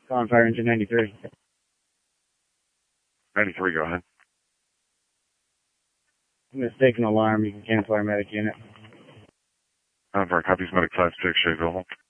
Calling Fire Engine 93. 93, go ahead. Mistaken alarm. You can cancel our medic unit. For copies, medic 5-6, available.